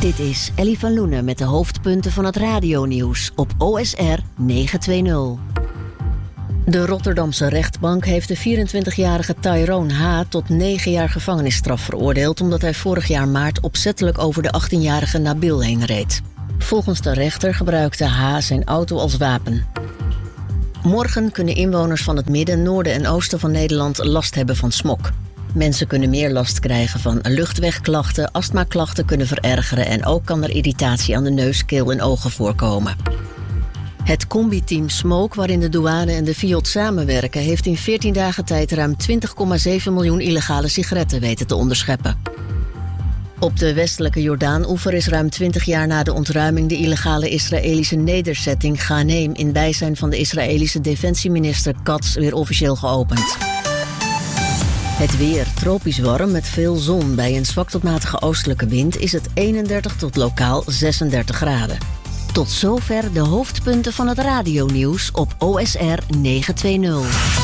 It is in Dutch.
Dit is Ellie van Loenen met de hoofdpunten van het radionieuws op OSR 920. De Rotterdamse rechtbank heeft de 24-jarige Tyrone H. tot 9 jaar gevangenisstraf veroordeeld omdat hij vorig jaar maart opzettelijk over de 18-jarige Nabil heen reed. Volgens de rechter gebruikte H. zijn auto als wapen. Morgen kunnen inwoners van het midden, noorden en oosten van Nederland last hebben van smog. Mensen kunnen meer last krijgen van luchtwegklachten, astmaklachten kunnen verergeren en ook kan er irritatie aan de neus, keel en ogen voorkomen. Het combi-team Smoke, waarin de douane en de FIOD samenwerken, heeft in 14 dagen tijd ruim 20,7 miljoen illegale sigaretten weten te onderscheppen. Op de westelijke Jordaan-oever is ruim 20 jaar na de ontruiming de illegale Israëlische nederzetting Ghaneim in bijzijn van de Israëlische defensieminister Katz weer officieel geopend. Het weer tropisch warm met veel zon. Bij een zwak tot matige oostelijke wind is het 31 tot lokaal 36 graden. Tot zover de hoofdpunten van het radionieuws op OSR 920.